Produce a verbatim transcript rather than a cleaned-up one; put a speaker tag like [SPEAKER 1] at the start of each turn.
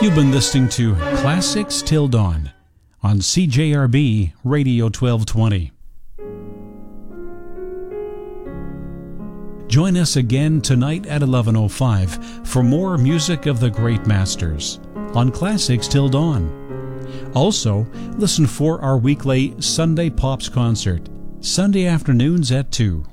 [SPEAKER 1] You've been listening to Classics Till Dawn on C J R B Radio twelve twenty. Join us again tonight at eleven oh five for more music of the great masters on Classics Till Dawn. Also, listen for our weekly Sunday Pops concert, Sunday afternoons at two.